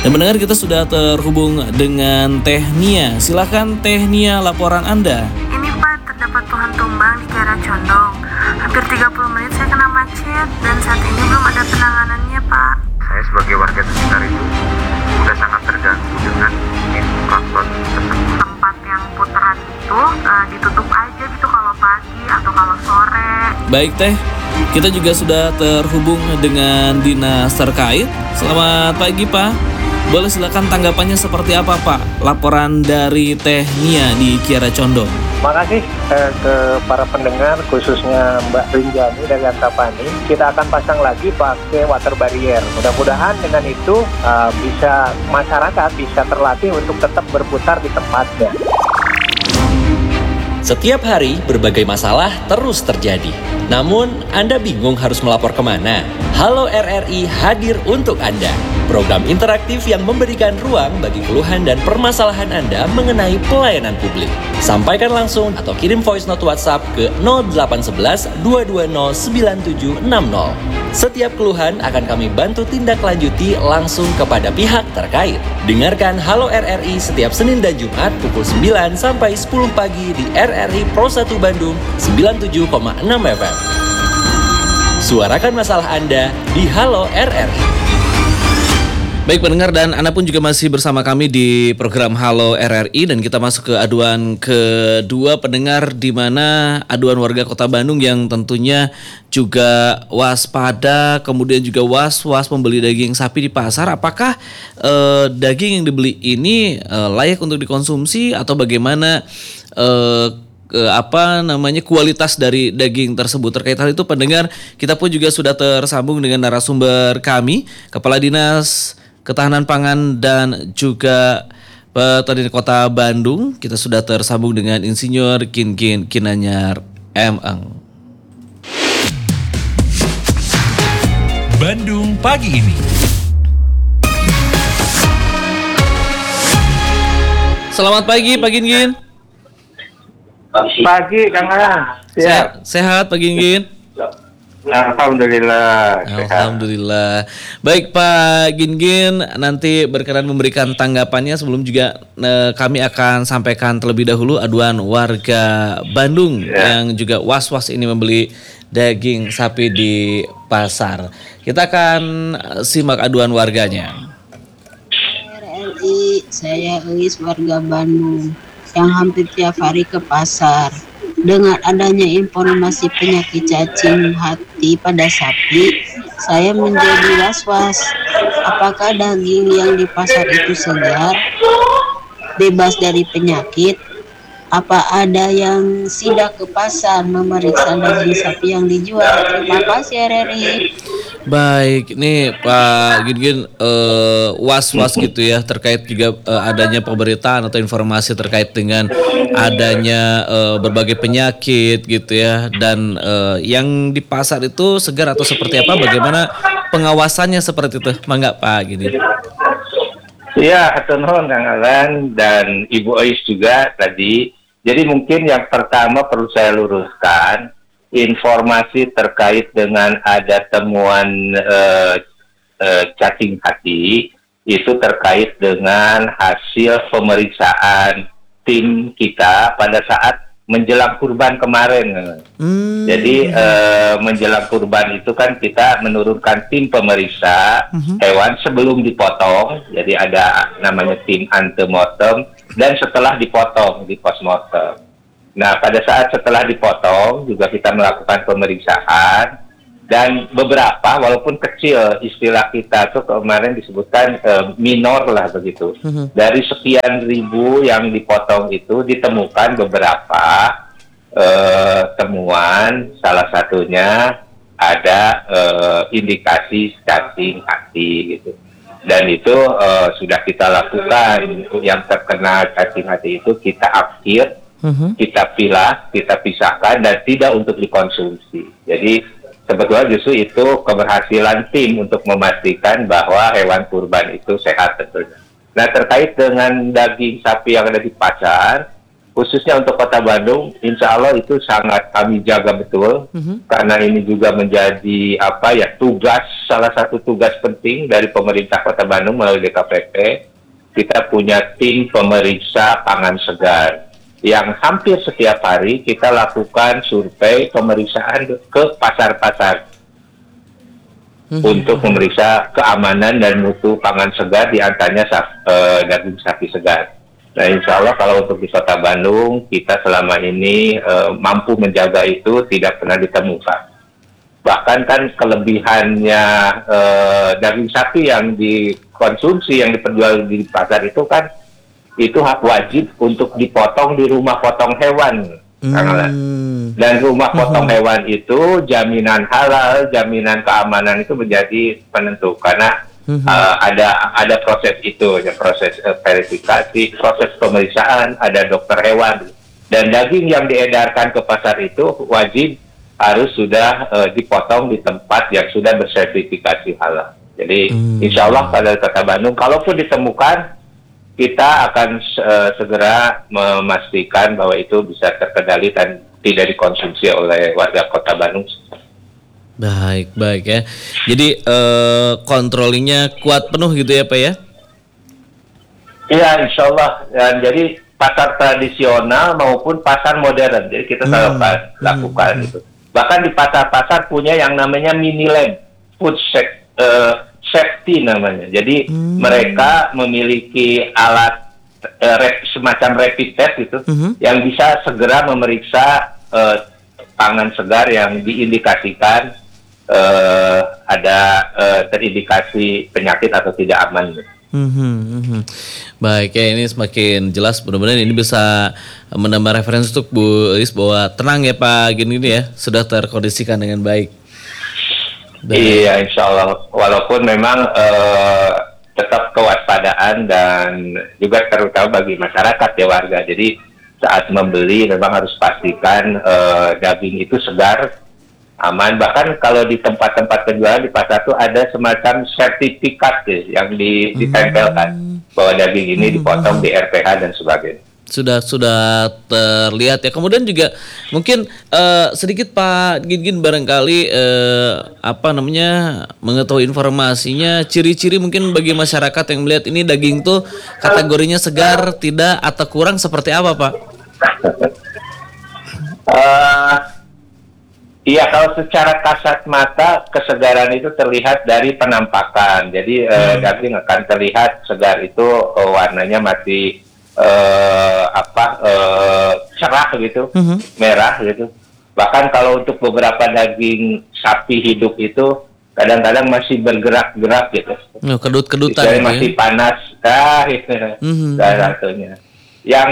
Dan mendengar kita sudah terhubung dengan Teh Nia. Silakan Teh Nia, laporan Anda. Ini Pak, terdapat pohon tumbang di Kiara Condong. Hampir 30 menit saya kena macet dan saat ini belum ada penanganannya Pak. Saya sebagai warga sekitar itu sudah sangat terganggu dengan infrastruktur tersebut. Tempat yang putaran itu ditutup aja gitu kalau pagi atau kalau sore. Baik Teh, kita juga sudah terhubung dengan dinas terkait. Selamat pagi Pak. Boleh silakan tanggapannya seperti apa Pak? Laporan dari Teh Nia di Kiara Condong. Terima kasih ke para pendengar, khususnya Mbak Rinjani dari Antapani. Kita akan pasang lagi pakai water barrier. Mudah-mudahan dengan itu bisa masyarakat bisa terlatih untuk tetap berputar di tempatnya. Setiap hari berbagai masalah terus terjadi. Namun Anda bingung harus melapor kemana? Halo RRI hadir untuk Anda. Program interaktif yang memberikan ruang bagi keluhan dan permasalahan Anda mengenai pelayanan publik. Sampaikan langsung atau kirim voice note WhatsApp ke 0811 220 9760. Setiap keluhan akan kami bantu tindak lanjuti langsung kepada pihak terkait. Dengarkan Halo RRI setiap Senin dan Jumat pukul 9 sampai 10 pagi di RRI Pro 1 Bandung 97,6 FM. Suarakan masalah Anda di Halo RRI. Baik pendengar, dan Anda pun juga masih bersama kami di program Halo RRI, dan kita masuk ke aduan kedua pendengar, di mana aduan warga Kota Bandung yang tentunya juga waspada, kemudian juga was-was membeli daging sapi di pasar. Apakah daging yang dibeli ini layak untuk dikonsumsi atau bagaimana kualitas dari daging tersebut? Terkait hal itu pendengar, kita pun juga sudah tersambung dengan narasumber kami, Kepala Dinas Ketahanan Pangan dan juga Petani Kota Bandung. Kita sudah tersambung dengan Insinyur Kinanyar M. Eng. Bandung pagi ini. Selamat pagi Pak Gingin. Pagi Kang Ang. Sehat Pak Gingin? Alhamdulillah. Alhamdulillah. Baik Pak Gingin, nanti berkenan memberikan tanggapannya. Sebelum juga kami akan sampaikan terlebih dahulu aduan warga Bandung yang juga was-was ini membeli daging sapi di pasar. Kita akan simak aduan warganya. RRI, saya Elis, warga Bandung yang hampir tiap hari ke pasar. Dengan adanya informasi penyakit cacing hati pada sapi, saya menjadi was-was. Apakah daging yang di pasar itu segar, bebas dari penyakit? Apa ada yang sidak ke pasar memeriksa daging sapi yang dijual? Terima kasih RRI. Baik, ini Pak Gingin was-was gitu ya terkait juga adanya pemberitaan atau informasi terkait dengan adanya berbagai penyakit gitu ya, dan yang di pasar itu segar atau seperti apa? Bagaimana pengawasannya seperti itu? Mangga Pak Gingin. Iya, hatur nuhun Kang Alan dan Ibu Ois juga tadi. Jadi mungkin yang pertama perlu saya luruskan, informasi terkait dengan ada temuan cacing hati itu terkait dengan hasil pemeriksaan tim kita pada saat menjelang kurban kemarin. Jadi menjelang kurban itu kan kita menurunkan tim pemeriksa hewan sebelum dipotong. Jadi ada namanya tim antemortem dan setelah dipotong di postmortem. Nah, pada saat setelah dipotong juga kita melakukan pemeriksaan, dan beberapa walaupun kecil, istilah kita tuh kemarin disebutkan minor lah begitu. Dari sekian ribu yang dipotong itu ditemukan beberapa temuan, salah satunya ada indikasi cacing hati gitu. Dan itu sudah kita lakukan. Untuk yang terkena cacing hati itu kita akhir, kita pilah, kita pisahkan dan tidak untuk dikonsumsi. Jadi sebetulnya justru itu keberhasilan tim untuk memastikan bahwa hewan kurban itu sehat tentunya. Nah, terkait dengan daging sapi yang ada di pasar, khususnya untuk Kota Bandung, insya Allah itu sangat kami jaga betul, karena ini juga menjadi salah satu tugas penting dari pemerintah Kota Bandung melalui DKPP. Kita punya tim pemeriksa pangan segar yang hampir setiap hari kita lakukan survei pemeriksaan ke pasar-pasar untuk memeriksa keamanan dan mutu pangan segar, di antaranya daging sapi segar. Nah, insya Allah kalau untuk di Kota Bandung, kita selama ini mampu menjaga itu, tidak pernah ditemukan. Bahkan kan kelebihannya daging sapi yang dikonsumsi, yang diperjual di pasar itu kan, itu hak wajib untuk dipotong di rumah potong hewan. Dan rumah potong hewan itu jaminan halal, jaminan keamanan itu menjadi penentu, karena ada proses itu, ya, proses verifikasi, proses pemeriksaan, ada dokter hewan, dan daging yang diedarkan ke pasar itu wajib harus sudah dipotong di tempat yang sudah bersertifikasi halal. Jadi insya Allah pada Kota Bandung, kalaupun ditemukan, kita akan segera memastikan bahwa itu bisa terkendali dan tidak dikonsumsi oleh warga Kota Bandung. Baik ya. Jadi kontrolnya kuat penuh gitu ya Pak ya? Iya, insya Allah. Dan jadi pasar tradisional maupun pasar modern, jadi kita selalu lakukan itu. Bahkan di pasar-pasar punya yang namanya mini lab, food safety namanya. Jadi mereka memiliki alat semacam rapid test itu, yang bisa segera memeriksa pangan segar yang diindikasikan ada terindikasi penyakit atau tidak aman. Baik ya, ini semakin jelas. Mudah-mudahan ini bisa menambah referensi untuk Bu Iis bahwa tenang ya Pak gini ya, sudah terkondisikan dengan baik. Iya, insya Allah. Walaupun memang tetap kewaspadaan dan juga terutama bagi masyarakat ya, warga. Jadi saat membeli memang harus pastikan daging itu segar, aman. Bahkan kalau di tempat-tempat penjualan di pasar itu ada semacam sertifikat yang ditempelkan bahwa daging ini dipotong di RPH dan sebagainya. Sudah terlihat ya. Kemudian juga mungkin sedikit Pak Gingin barangkali mengetahui informasinya, ciri-ciri mungkin bagi masyarakat yang melihat ini daging tuh kategorinya segar, tidak atau kurang, seperti apa Pak? Iya, kalau secara kasat mata kesegaran itu terlihat dari penampakan. Jadi daging akan terlihat segar itu warnanya masih cerah gitu, merah gitu. Bahkan kalau untuk beberapa daging sapi hidup itu kadang-kadang masih bergerak-gerak gitu. Kedut-kedutan gitu masih ya? Panas, dan satunya. Yang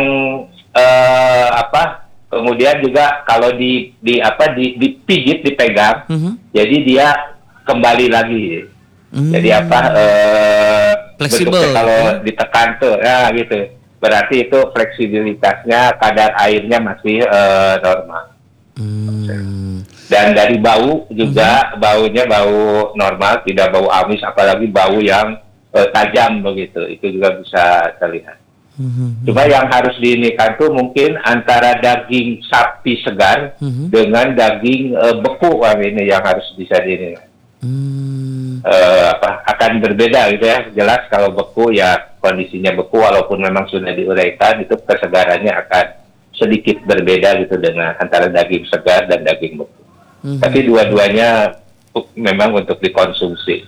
kemudian juga kalau dipijit, dipegang, jadi dia kembali lagi. Jadi fleksibel. Kalau ditekan tuh, gitu. Berarti itu fleksibilitasnya, kadar airnya masih normal. Dan dari bau juga, baunya bau normal, tidak bau amis, apalagi bau yang tajam begitu. Itu juga bisa terlihat. Cuma yang harus diinikan tuh mungkin antara daging sapi segar dengan daging beku, ini yang harus bisa diinikan. Akan berbeda gitu ya. Jelas kalau beku ya kondisinya beku, walaupun memang sudah diuraikan, itu kesegarannya akan sedikit berbeda gitu dengan antara daging segar dan daging beku. Tapi dua-duanya memang untuk dikonsumsi.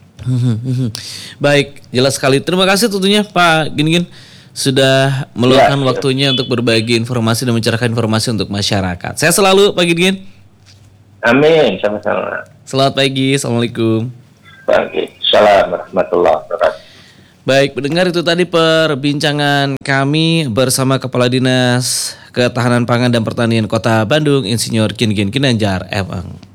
Baik, jelas sekali. Terima kasih tentunya Pak Gingin sudah meluangkan waktunya untuk berbagi informasi dan mencerahkan informasi untuk masyarakat. Saya selalu Pak Gingin. Amin, sama-sama. Selamat pagi, Assalamualaikum. Pagi, Assalamualaikum warahmatullahi wabarakatuh. Baik, pendengar, itu tadi perbincangan kami bersama Kepala Dinas Ketahanan Pangan dan Pertanian Kota Bandung, Insinyur Gingin Ginanjar Ewang.